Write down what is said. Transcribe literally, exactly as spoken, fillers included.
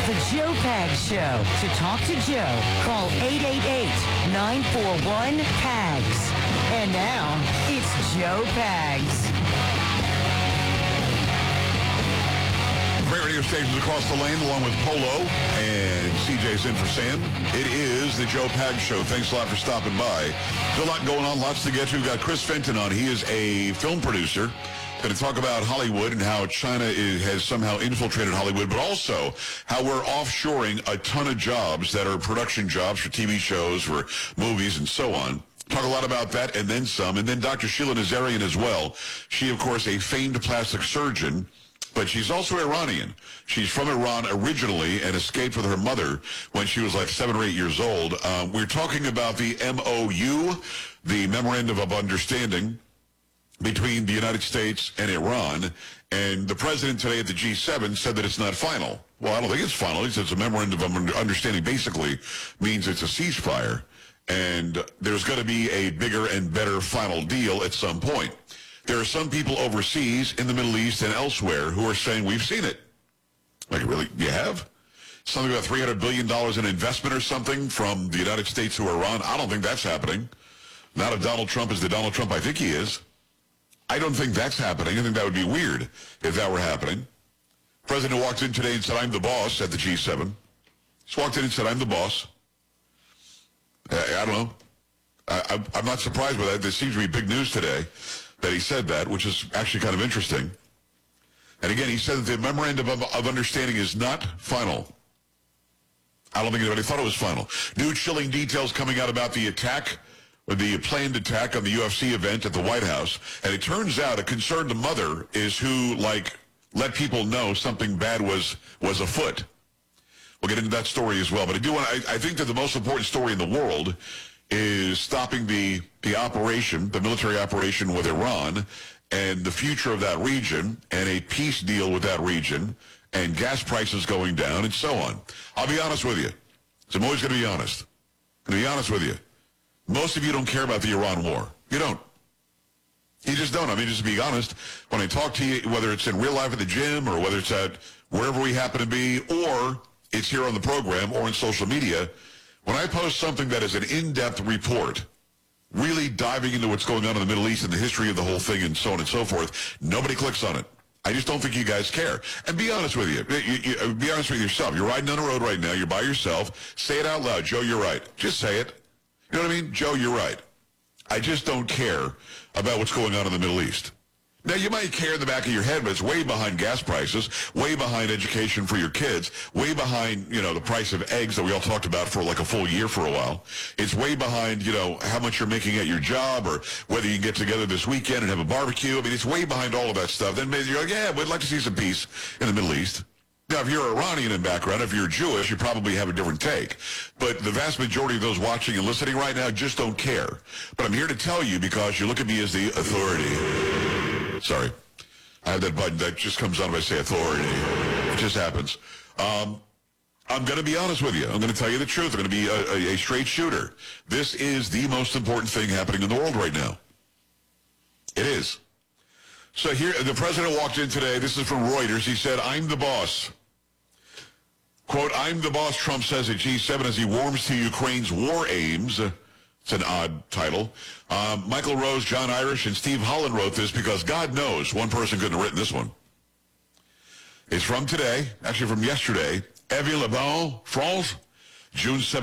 The Joe Pags Show. To talk to Joe, call eight eight eight, nine four one, P A G S. And now, it's Joe Pags. Great radio stations across the lane, along with Polo and C J's in for Sam. It is the Joe Pags Show. Thanks a lot for stopping by. There's a lot going on, lots to get to. We've got Chris Fenton on. He is a film producer. Going to talk about Hollywood and how China is, has somehow infiltrated Hollywood, but also how we're offshoring a ton of jobs that are production jobs for T V shows, for movies, and so on. Talk a lot about that and then some. And then Doctor Sheila Nazarian as well. She, of course, a famed plastic surgeon, but she's also Iranian. She's from Iran originally and escaped with her mother when she was like seven or eight years old. Um, we're talking about the M O U, the Memorandum of Understanding between the United States and Iran, and the president today at the G seven said that it's not final. Well, I don't think it's final. He says a memorandum of understanding basically means it's a ceasefire, and there's going to be a bigger and better final deal at some point. There are some people overseas in the Middle East and elsewhere who are saying, we've seen it. Like, really? You have? Something about three hundred billion dollars in investment or something from the United States to Iran? I don't think that's happening. Not if Donald Trump is the Donald Trump I think he is. I don't think that's happening. I think that would be weird if that were happening. The president walked in today and said, I'm the boss at the G seven. Just walked in and said, I'm the boss. I, I don't know. I, I'm not surprised by that. There seems to be big news today that he said that, which is actually kind of interesting. And again, he said that the memorandum of, of understanding is not final. I don't think anybody thought it was final. New chilling details coming out about the attack, or the planned attack on the U F C event at the White House. And it turns out a concerned mother is who, like, let people know something bad was, was afoot. We'll get into that story as well. But I do want I, I think that the most important story in the world is stopping the, the operation, the military operation with Iran, and the future of that region, and a peace deal with that region, and gas prices going down, and so on. I'll be honest with you. So I'm always going to be honest. I'm going to be honest with you. Most of you don't care about the Iran war. You don't. You just don't. I mean, just to be honest, when I talk to you, whether it's in real life at the gym or whether it's at wherever we happen to be, or it's here on the program or in social media, when I post something that is an in-depth report, really diving into what's going on in the Middle East and the history of the whole thing and so on and so forth, nobody clicks on it. I just don't think you guys care. And be honest with you. You, you. Be honest with yourself. You're riding on the road right now. You're by yourself. Say it out loud. Joe, you're right. Just say it. You know what I mean? Joe, you're right. I just don't care about what's going on in the Middle East. Now, you might care in the back of your head, but it's way behind gas prices, way behind education for your kids, way behind, you know, the price of eggs that we all talked about for like a full year for a while. It's way behind, you know, how much you're making at your job or whether you can get together this weekend and have a barbecue. I mean, it's way behind all of that stuff. Then maybe you're like, yeah, we'd like to see some peace in the Middle East. Now, if you're Iranian in background, if you're Jewish, you probably have a different take. But the vast majority of those watching and listening right now just don't care. But I'm here to tell you because you look at me as the authority. Sorry. I have that button that just comes on if I say authority. It just happens. Um, I'm going to be honest with you. I'm going to tell you the truth. I'm going to be a, a, a straight shooter. This is the most important thing happening in the world right now. It is. So here, the president walked in today. This is from Reuters. He said, I'm the boss. Quote, I'm the boss, Trump says at G seven as he warms to Ukraine's war aims. It's an odd title. Um, Michael Rose, John Irish, and Steve Holland wrote this because God knows one person couldn't have written this one. It's from today, actually from yesterday. Evie Le Bon, France, June seventeenth.